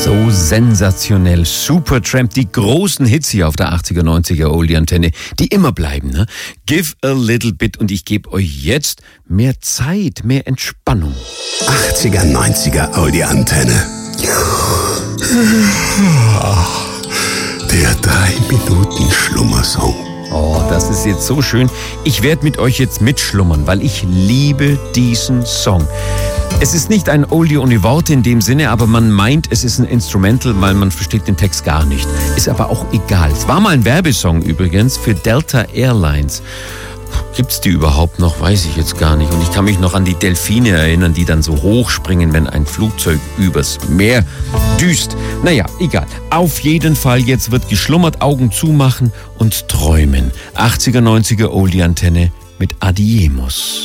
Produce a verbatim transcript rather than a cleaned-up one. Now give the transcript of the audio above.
So sensationell. Supertramp, die großen Hits hier auf der achtziger, neunziger Oldie-Antenne, die immer bleiben. Ne? Give a little bit und ich gebe euch jetzt mehr Zeit, mehr Entspannung. achtziger, neunziger Oldie-Antenne. Der drei Minuten Schlummersong. Oh, das ist jetzt so schön. Ich werde mit euch jetzt mitschlummern, weil ich liebe diesen Song. Es ist nicht ein Oldie ohne Worte in dem Sinne, aber man meint, es ist ein Instrumental, weil man versteht den Text gar nicht. Ist aber auch egal. Es war mal ein Werbesong übrigens für Delta Airlines. Gibt's die überhaupt noch? Weiß ich jetzt gar nicht. Und ich kann mich noch an die Delfine erinnern, die dann so hochspringen, wenn ein Flugzeug übers Meer düst. Naja, egal. Auf jeden Fall, jetzt wird geschlummert, Augen zumachen und träumen. achtziger, neunziger Oldie-Antenne mit Adiemos.